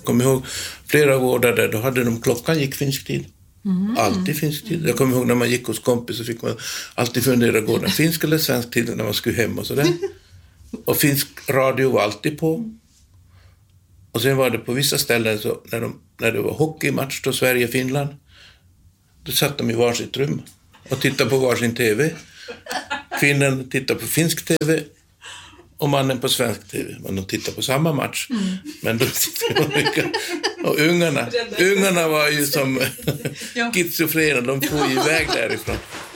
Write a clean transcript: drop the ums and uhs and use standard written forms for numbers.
kommer ihåg flera gårdar där, då hade de klockan gick finsk tid. Alltid finsk tid. Jag kommer ihåg när man gick hos kompis så fick man alltid fundera gården finsk eller svensk tid när man skulle hem och sådär. Och finsk radio var alltid på. Och sen var det på vissa ställen så när det var hockeymatch då Sverige-Finland, då satt de i varsitt rum och tittade på varsin tv. Finnen tittade på finsk tv och mannen på svensk tv. Men de tittade på samma match. Men de och ungarna var ju som schizofrena, de får iväg därifrån.